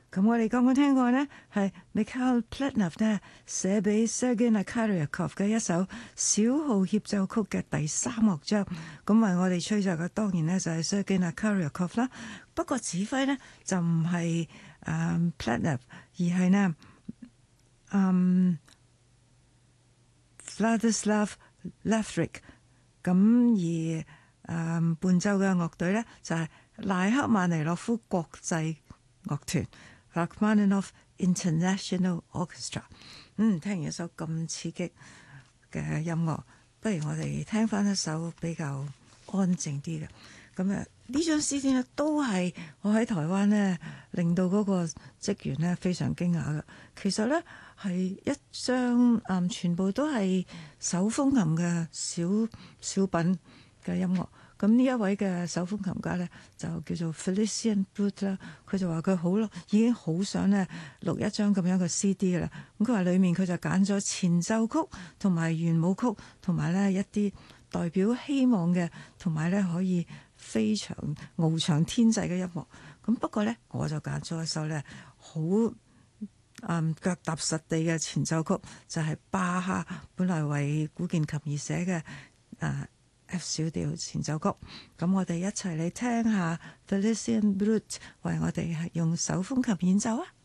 咁我哋剛剛聽過呢，係 Mikhail Pletnev 呢寫俾 Sergei Nakaryakov 嘅一首小號協奏曲嘅第3樂章。咁為我哋吹奏嘅當然呢就係 Sergei Nakaryakov 啦。不過指揮呢就唔係Pletnev， 而係呢Vladislav Lethbridge。咁而伴奏嘅樂隊呢就係賴克曼尼諾夫國際樂團 Rachmaninoff International Orchestra。聽完一首咁刺激嘅音樂，不如我哋聽翻一首比較安靜啲嘅。咁呢張 CD 呢都係我喺台灣呢令到嗰個職員呢非常驚訝嘅。其實呢係一張全部都係手風琴嘅小品嘅音樂。咁呢一位嘅手風琴家呢，就叫做 Felician Brut 啦。佢就話佢已經好想呢錄一張咁樣嘅 CD 嘅啦。咁佢話裡面佢就揀咗前奏曲同埋圓舞曲，同埋呢一啲代表希望嘅，同埋呢可以飛翔翱翔天際嘅音樂。咁不過呢，我就揀咗一首呢好腳踏實地嘅前奏曲，就係巴哈本來為古鍵琴而寫嘅F 小調前奏曲。咁我哋一齊嚟聽下 Felician Brut 為我哋係用手風琴演奏啊！